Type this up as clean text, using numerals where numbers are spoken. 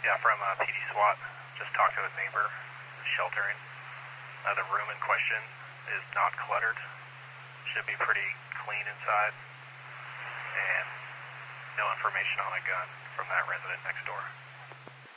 Yeah, from PD SWAT. Just talked to a neighbor sheltering. The room in question is not cluttered. Should be pretty clean inside. And no information on a gun from that resident next door.